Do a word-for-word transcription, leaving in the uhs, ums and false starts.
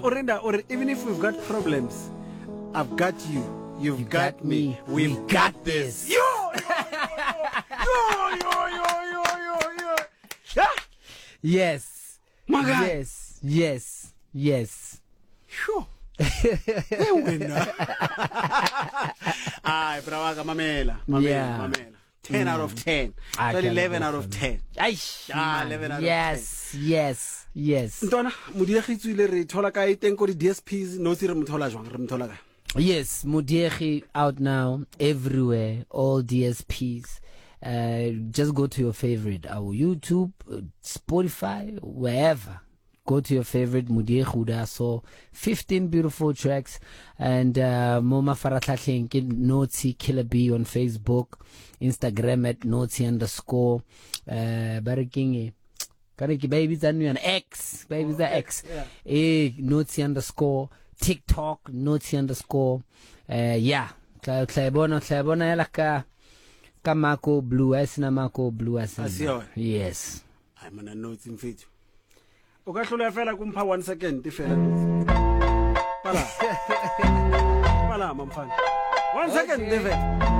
Orinda, or even if we've got problems, I've got you. You've You got, got me. me. We've We got got this. this. Yo! Yo, yo, yo, yo, yo, yo. Yeah. Yes. My guy. Yes. Yes. Yes. Sure. Hey, winner. Ay, bravaga, mamela. Mamela, Yeah. mamela. ten out of ten. I Well, can eleven go out for of me. ten. Aish, Ah, man. eleven out of yes, yes, yes. Ntwana, Modiegi tswile re thola kae teng ko di D S Ps no se re mothola jwang re mothola kae? Yes, Modiegi out now everywhere, all D S Ps. Uh, just go to your favorite, our YouTube, uh, Spotify, wherever. Go to your favorite Modiegi Huda. So fifteen beautiful tracks, and uh, Moma Faratlatleng Notsi Killer B on Facebook, Instagram at Notsi underscore. Uh, Barakingi. Kariki babies and an X, babies are X. Yeah. Eh, Notsi underscore. TikTok, Notsi underscore. Uh, yeah. Tlaibona, tlaibona yala ka, ka Marco Blue, asina Marco Blue, asina. Asiyo. Yes. Ay, mana notes mfethu. O ka hlola fela kumpha one second fela. Pala. Pala mamfana. One second Okay. fela.